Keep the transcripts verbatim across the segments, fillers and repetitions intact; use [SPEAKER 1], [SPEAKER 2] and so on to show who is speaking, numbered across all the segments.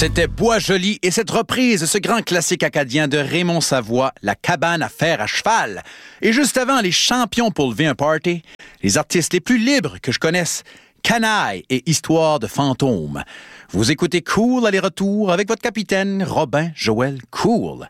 [SPEAKER 1] C'était Bois-Joli et cette reprise de ce grand classique acadien de Raymond Savoie, La cabane à fer à cheval. Et juste avant, les champions pour lever un party, les artistes les plus libres que je connaisse, Canaille et Histoire de fantômes. Vous écoutez Cool aller-retour avec votre capitaine Robin Joël Cool.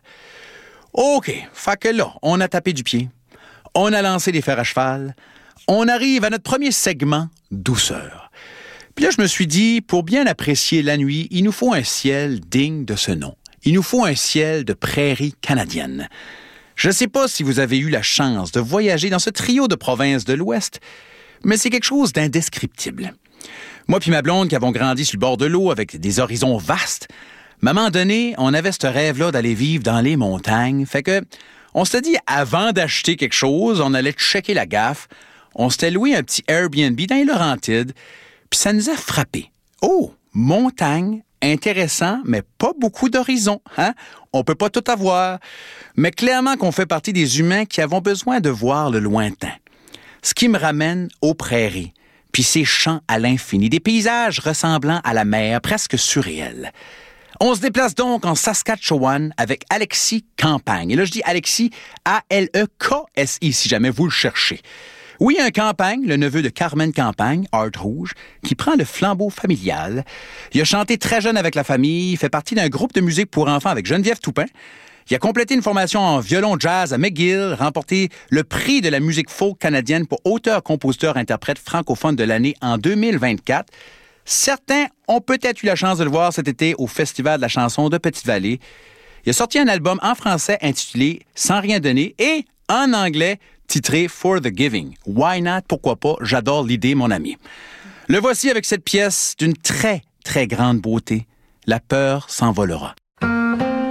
[SPEAKER 1] OK, fait que là, on a tapé du pied, on a lancé les fers à cheval, on arrive à notre premier segment, douceur. Puis là, je me suis dit, pour bien apprécier la nuit, il nous faut un ciel digne de ce nom. Il nous faut un ciel de prairies canadiennes. Je ne sais pas si vous avez eu la chance de voyager dans ce trio de provinces de l'Ouest, mais c'est quelque chose d'indescriptible. Moi puis ma blonde qui avons grandi sur le bord de l'eau avec des horizons vastes, à un moment donné, on avait ce rêve-là d'aller vivre dans les montagnes. Fait que, on s'était dit, avant d'acheter quelque chose, on allait checker la gaffe. On s'était loué un petit Airbnb dans les Laurentides, puis ça nous a frappé. Oh, montagne, intéressant, mais pas beaucoup d'horizons. Hein? On peut pas tout avoir. Mais clairement qu'on fait partie des humains qui avons besoin de voir le lointain. Ce qui me ramène aux prairies, puis ces champs à l'infini, des paysages ressemblant à la mer, presque surréels. On se déplace donc en Saskatchewan avec Alexis Campagne. Et là, je dis Alexis, A L E K S I, si jamais vous le cherchez. Oui, un Campagne, le neveu de Carmen Campagne, Art Rouge, qui prend le flambeau familial. Il a chanté très jeune avec la famille, il fait partie d'un groupe de musique pour enfants avec Geneviève Toupin. Il a complété une formation en violon jazz à McGill, remporté le prix de la musique folk canadienne pour auteur-compositeur-interprète francophone de l'année en deux mille vingt-quatre. Certains ont peut-être eu la chance de le voir cet été au Festival de la chanson de Petite-Vallée. Il a sorti un album en français intitulé « Sans rien donner » et en anglais titré « For the Giving ». Why not? Pourquoi pas? J'adore l'idée, mon ami. Le voici avec cette pièce d'une très, très grande beauté. La peur s'envolera.